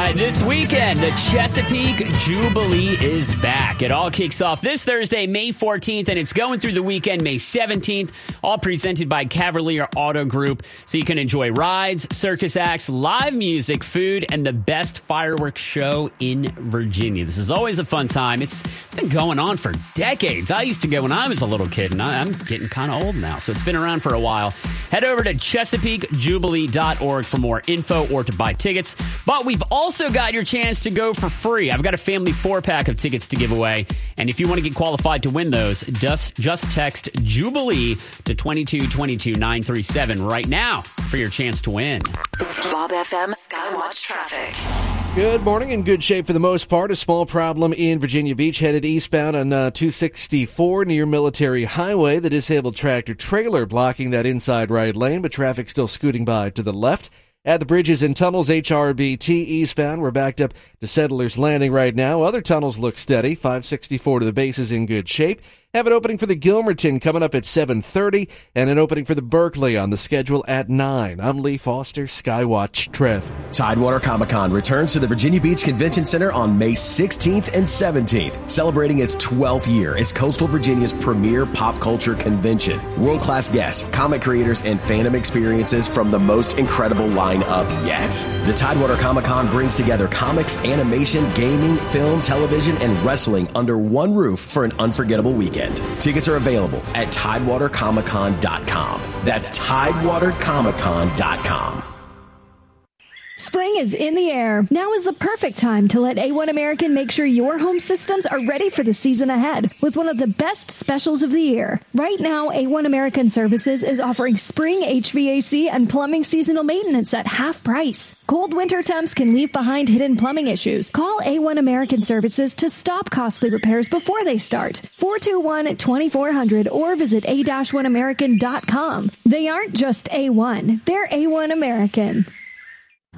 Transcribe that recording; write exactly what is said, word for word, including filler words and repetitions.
right, this weekend, the Chesapeake Jubilee is back. It all kicks off this Thursday, May fourteenth, and it's going through the weekend, May seventeenth, all presented by Cavalier Auto Group. So you can enjoy rides, circus acts, live music, food, and the best fireworks show in Virginia. This is always a fun time. It's It's been going on for decades. I used to go when I was a little kid, and I, I'm getting kind of old now, so it's been around for a while. Head over to chesapeake jubilee dot org for more info or to buy tickets. But we've also got your chance to go for free. I've got a family four-pack of tickets to give away. And if you want to get qualified to win those, just, just text Jubilee to two two two two nine three seven right now for your chance to win. Bob F M Skywatch Traffic. Good morning. In good shape for the most part. A small problem in Virginia Beach headed eastbound on uh, two sixty-four near Military Highway. The disabled tractor trailer blocking that inside right lane, but traffic still scooting by to the left. At the bridges and tunnels, H R B T eastbound, we're backed up to Settlers Landing right now. Other tunnels look steady. five sixty-four to the base is in good shape. Have an opening for the Gilmerton coming up at seven thirty, and an opening for the Berkeley on the schedule at nine. I'm Lee Foster, Skywatch Trev. Tidewater Comic-Con returns to the Virginia Beach Convention Center on May sixteenth and seventeenth, celebrating its twelfth year as Coastal Virginia's premier pop culture convention. World-class guests, comic creators, and fandom experiences from the most incredible lineup yet. The Tidewater Comic-Con brings together comics, animation, gaming, film, television, and wrestling under one roof for an unforgettable weekend. Tickets are available at tidewater comic con dot com. That's tidewater comic con dot com. Spring is in the air. Now is the perfect time to let A one American make sure your home systems are ready for the season ahead with one of the best specials of the year. Right now, A one American Services is offering spring H V A C and plumbing seasonal maintenance at half price. Cold winter temps can leave behind hidden plumbing issues. Call A one American Services to stop costly repairs before they start. four two one, two four zero zero or visit a one american dot com. They aren't just A one, they're A one American.